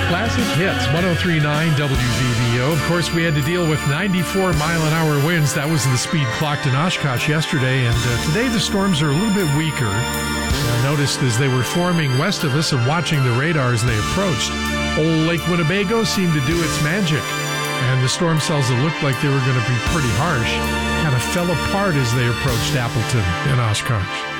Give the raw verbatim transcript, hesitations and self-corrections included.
Classic Hits, one oh three point nine W V B O. Of course, we had to deal with ninety-four mile an hour winds. That was the speed clocked in Oshkosh yesterday, and uh, today the storms are a little bit weaker. I noticed as they were forming west of us and watching the radar as they approached, old Lake Winnebago seemed to do its magic, and the storm cells that looked like they were going to be pretty harsh kind of fell apart as they approached Appleton and Oshkosh.